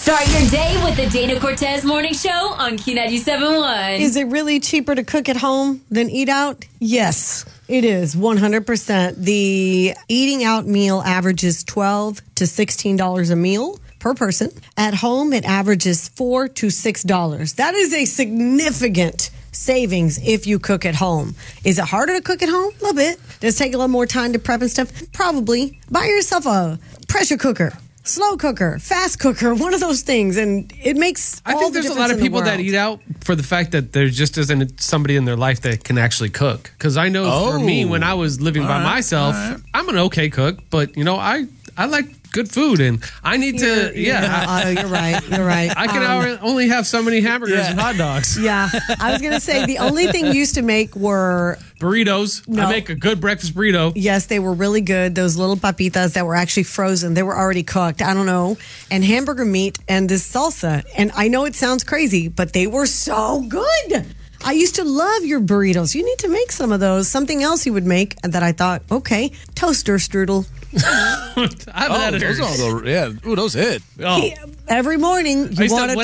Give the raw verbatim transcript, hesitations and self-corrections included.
Start your day with the Dana Cortez Morning Show on Q ninety-seven point one. Is it really cheaper to cook at home than eat out? Yes, it is, one hundred percent. The eating out meal averages twelve to sixteen dollars a meal per person. At home, it averages four to six dollars. That is a significant savings if you cook at home. Is it harder to cook at home? A little bit. Does it take a little more time to prep and stuff? Probably. Buy yourself a pressure cooker. Slow cooker, fast cooker, one of those things, and it makes all I think the there's a difference lot of in the people that world. eat out for the fact that there just isn't somebody in their life that can actually cook. Because I know for me, when I was living All by right, myself, all right. I'm an okay cook, but you know, I I like good food, and I need to. Yeah, Oh, you're right. You're right. I, I can Um, only have so many hamburgers Yeah. and hot dogs. Yeah, I was gonna say the only thing you used to make were Burritos. No. I make a good breakfast burrito. yes, they were really good. Those little papitas that were actually frozen, they were already cooked. I don't know, and hamburger meat and this salsa. And I know it sounds crazy, but they were so good. I used to love your burritos. You need to make some of those. Something else you would make that I thought, okay, toaster strudel. I haven't Oh, had it. those are the, yeah. Ooh, those hit. Oh. Every morning I you used to- want to